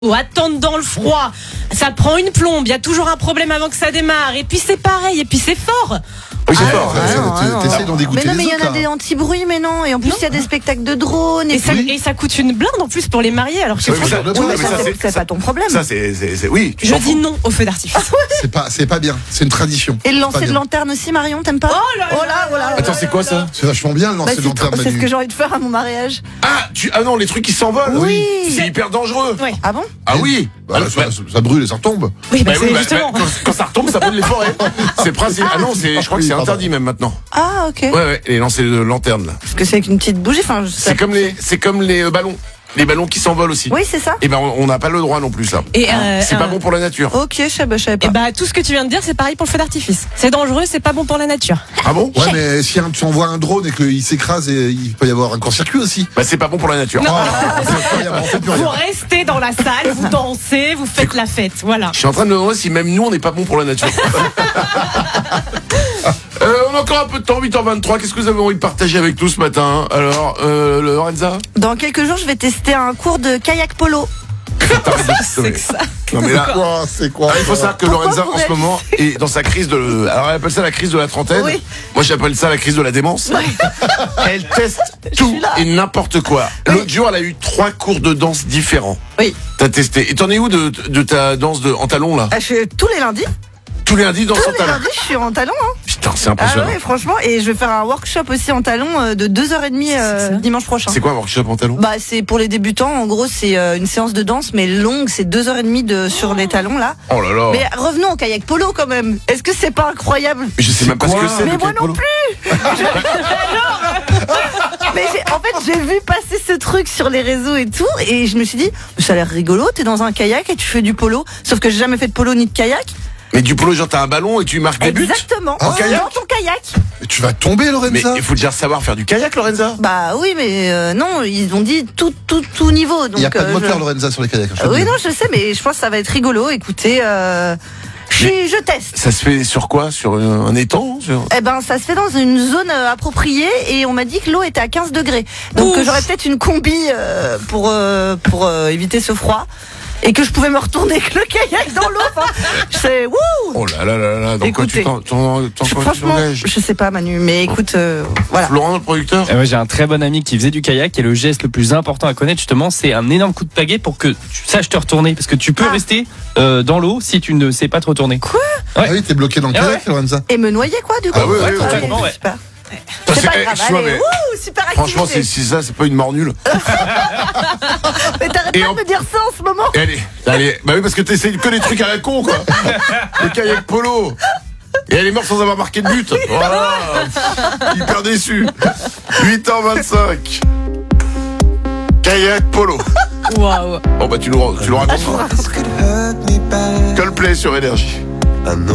Ou attendre dans le froid, ça prend une plombe, il y a toujours un problème avant que ça démarre, et puis c'est pareil, et puis c'est fort. Oui, c'est fort. T'essayes d'en dégoûter Mais non, mais les il y en a autres, des anti-bruits, mais non. Et en plus, il y a des spectacles de drones. Et ça coûte une blinde en plus pour les mariés, alors que Oui, mais ça- Oui, mais ça, c'est pas ton problème. Ça, c'est oui. tu je t'en dis fous. non au feu d'artifice. C'est pas bien, c'est une tradition. Et le Pas lancer de bien. lanterne aussi, Marion, t'aimes pas? Oh là. Attends, c'est quoi ça? C'est vachement bien le Bah, lancer de lanterne, c'est ce Manu. que j'ai envie de faire à mon mariage. Ah non, les trucs qui s'envolent. Oui. C'est hyper dangereux. Ouais. Ah bon? Ah oui. Bah, ça brûle et ça retombe. Oui, Bah bah, oui, c'est bah, justement. quand ça retombe, ça brûle les forêts. C'est le principe. Ah non, je crois que c'est interdit même maintenant. Ah, ok. Ouais, les lancers de lanterne là. Parce que c'est avec une petite bougie. Enfin, C'est comme les ballons. Les ballons qui s'envolent aussi. Oui, c'est ça. Et ben on n'a pas le droit non plus ça. Et C'est pas bon pour la nature. Ok, je savais pas. Et bah tout ce que tu viens de dire, c'est pareil pour le feu d'artifice. C'est dangereux, c'est pas bon pour la nature. Ah bon? Ouais, mais si tu envoies un drone et qu'il s'écrase, il peut y avoir un court-circuit aussi. Bah c'est pas bon pour la nature. Oh, c'est incroyable, on fait plus Vous rien. restez dans la salle, vous dansez, vous faites la fête, voilà. Je suis en train de me demander si même nous on n'est pas bon pour la nature. On a encore un peu de temps, 8h23. Qu'est-ce que vous avez envie de partager avec nous ce matin? Alors, Lorenza? Dans quelques jours, je vais tester un cours de kayak polo. C'est que ça. Non mais là, C'est quoi il faut savoir que Pourquoi Lorenza en pourrais- ce moment est dans sa crise de... Alors elle appelle ça la crise de la trentaine. Oui. Moi j'appelle ça la crise de la démence. Elle teste tout et n'importe quoi. L'autre jour elle a eu 3 cours de danse différents. Oui. T'as testé. Et t'en es où de ta danse en talons là? Je fais tous les lundis. Tous les lundis danse en Tous les talons. lundis, je suis en talons. Hein. Putain c'est Ah impressionnant. ouais, franchement. Et je vais faire un workshop aussi en talons de 2h30 ça dimanche prochain. C'est quoi un workshop en talons? Bah, c'est pour les débutants. En gros, c'est une séance de danse, mais longue. C'est 2h30 sur les talons, là. Oh là là. Mais revenons au kayak polo, quand même. Est-ce que c'est pas incroyable? Mais je sais même pas ce que c'est. Mais le moi kayak non polo. Mais en fait, j'ai vu passer ce truc sur les réseaux et tout, et je me suis dit, ça a l'air rigolo. T'es dans un kayak et tu fais du polo. Sauf que j'ai jamais fait de polo ni de kayak. Mais du polo genre t'as un ballon et tu marques des buts? Exactement. En kayak Dans ton kayak. Tu vas tomber, Mais Lorenza. il faut déjà savoir faire du kayak Lorenza. Bah oui, mais non, ils ont dit tout niveau. Donc, Il n'y a pas de moteur, je- Lorenza, sur les kayaks. je te le Oui, dis. non, je sais, mais je pense que ça va être rigolo. Écoutez, je teste. Ça se fait sur quoi? Sur un étang? Eh ben, ça se fait dans une zone appropriée et on m'a dit que l'eau était à 15 degrés. Donc Ouf. j'aurais peut-être une combi pour éviter ce froid et que je pouvais me retourner avec le kayak dans l'eau. Enfin, je sais, wouh. Oh là là là là. Donc quoi tu Écoutez, Franchement, t'engages? je sais pas, Manu, mais écoute, voilà. Florent, le producteur? Moi, j'ai un très bon ami qui faisait du kayak et le geste le plus important à connaître justement, c'est un énorme coup de pagaie pour que tu saches te retourner parce que tu peux rester dans l'eau si tu ne sais pas te retourner. Ah oui, t'es bloqué dans le Ah kayak, Lorenza. Et me noyer quoi, du coup? Ah ouais, ouais, totalement, ouais. Super. Ça, C'est pas eh, grave, excuse-moi, allez, mais wouh, super activité. franchement, si ça, c'est pas une mort nulle. Mais t'arrêtes Et pas en- de me dire ça en ce moment. Et allez, bah oui, parce que t'essayes que des trucs à la con, quoi. Le kayak polo. Et elle est morte sans avoir marqué de but. Voilà. Hyper déçu. 8h25. Kayak polo. Waouh. Bon, bah, tu le raconteras. Coldplay sur Énergie.